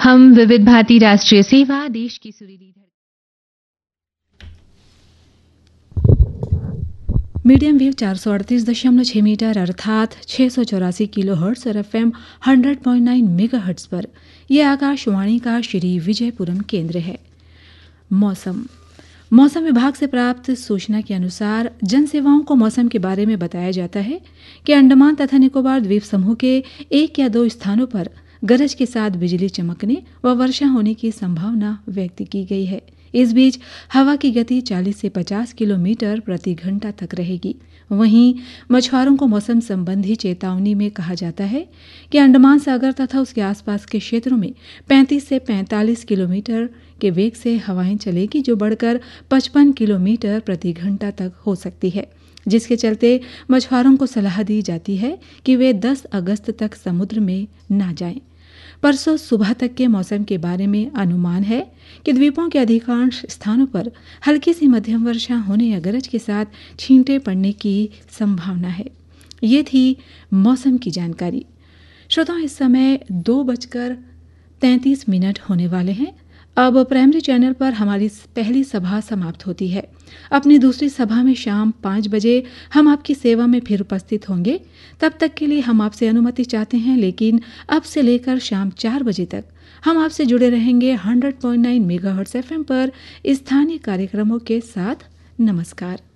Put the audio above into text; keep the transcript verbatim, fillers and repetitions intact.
हम विविध भारती राष्ट्रीय सेवा देश की सुरीली मीडियम वेव चार सौ अड़तीस दशमलव छह मीटर अर्थात छह सौ चौरासी किलो हर्ट्स और FM hundred point nine mega hertz पर यह आकाशवाणी का श्री विजयपुरम केंद्र है। मौसम मौसम विभाग से प्राप्त सूचना के अनुसार जनसेवाओं को मौसम के बारे में बताया जाता है कि अंडमान तथा निकोबार द्वीप समूह के एक या दो स्थानों पर गरज के साथ बिजली चमकने व वर्षा होने की संभावना व्यक्त की गई है। इस बीच हवा की गति चालीस से पचास किलोमीटर प्रति घंटा तक रहेगी। वहीं मछुआरों को मौसम संबंधी चेतावनी में कहा जाता है कि अंडमान सागर तथा उसके आसपास के क्षेत्रों में पैंतीस से पैंतालीस किलोमीटर के वेग से हवाएं चलेगी, जो बढ़कर पचपन किलोमीटर प्रति घंटा तक हो सकती है, जिसके चलते मछुआरों को सलाह दी जाती है कि वे दस अगस्त तक समुद्र में ना जाएं। परसों सुबह तक के मौसम के बारे में अनुमान है कि द्वीपों के अधिकांश स्थानों पर हल्की सी मध्यम वर्षा होने या गरज के साथ छींटे पड़ने की संभावना है। ये थी मौसम की जानकारी। श्रोताओं, इस समय दो बजकर तैंतीस मिनट होने वाले हैं। अब प्राइमरी चैनल पर हमारी पहली सभा समाप्त होती है। अपनी दूसरी सभा में शाम पाँच बजे हम आपकी सेवा में फिर उपस्थित होंगे। तब तक के लिए हम आपसे अनुमति चाहते हैं, लेकिन अब से लेकर शाम चार बजे तक हम आपसे जुड़े रहेंगे hundred point nine megahertz FM पर स्थानीय कार्यक्रमों के साथ। नमस्कार।